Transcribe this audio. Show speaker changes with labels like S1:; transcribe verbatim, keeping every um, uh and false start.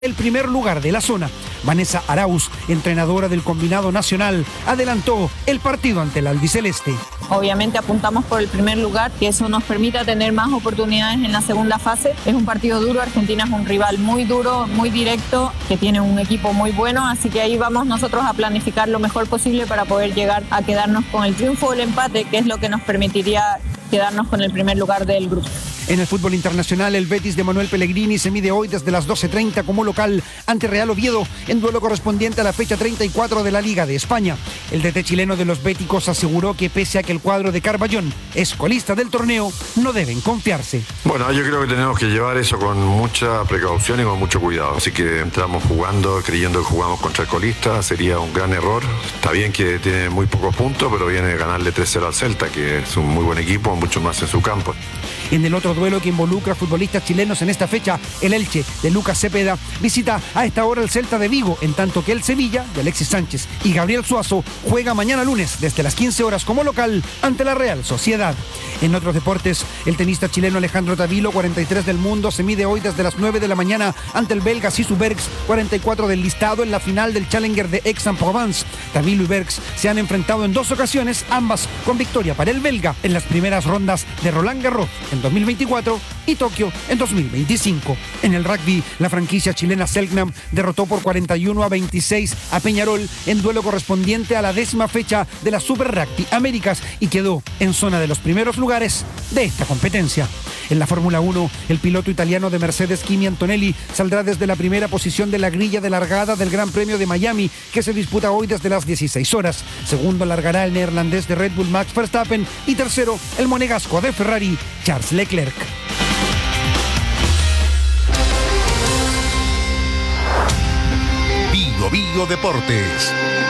S1: el primer lugar de la zona. Vanessa Arauz, entrenadora del combinado nacional, adelantó el partido ante el albiceleste.
S2: Obviamente apuntamos por el primer lugar, que eso nos permita tener más oportunidades en la segunda fase. Es un partido duro, Argentina es un rival muy duro, muy directo, que tiene un equipo muy bueno, así que ahí vamos nosotros a planificar lo mejor posible para poder llegar a quedarnos con el triunfo o el empate, que es lo que nos permitiría quedarnos con el primer lugar del grupo.
S1: En el fútbol internacional, el Betis de Manuel Pellegrini se mide hoy desde las doce treinta como local ante Real Oviedo en duelo correspondiente a la fecha treinta y cuatro de la Liga de España. El D T chileno de los béticos aseguró que pese a que el cuadro de Carballón es colista del torneo, no deben confiarse.
S3: Bueno, yo creo que tenemos que llevar eso con mucha precaución y con mucho cuidado. Así que entramos jugando, creyendo que jugamos contra el colista, sería un gran error. Está bien que tiene muy pocos puntos, pero viene de ganarle tres cero al Celta, que es un muy buen equipo, mucho más en su campo.
S1: En el otro duelo que involucra a futbolistas chilenos en esta fecha, el Elche de Lucas Cepeda visita a esta hora el Celta de Vigo, en tanto que el Sevilla de Alexis Sánchez y Gabriel Suazo juega mañana lunes desde las quince horas como local ante la Real Sociedad. En otros deportes, el tenista chileno Alejandro Tavilo, cuarenta y tres del mundo, se mide hoy desde las nueve de la mañana ante el belga Sisu Bergs, cuarenta y cuatro del listado, en la final del Challenger de Aix-en-Provence. Tavilo y Bergs se han enfrentado en dos ocasiones, ambas con victoria para el belga en las primeras rondas de Roland Garros en dos mil veinticuatro y Tokio en dos mil veinticinco. En el rugby, la franquicia chilena Selknam derrotó por cuarenta y uno a veintiséis a Peñarol en duelo correspondiente a la décima fecha de la Super Rugby Américas y quedó en zona de los primeros lugares de esta competencia. En la Fórmula uno, el piloto italiano de Mercedes, Kimi Antonelli, saldrá desde la primera posición de la grilla de largada del Gran Premio de Miami, que se disputa hoy desde las dieciséis horas. Segundo largará el neerlandés de Red Bull, Max Verstappen, y tercero, el monegasco de Ferrari, Charles Leclerc.
S4: Bio Bio Deportes.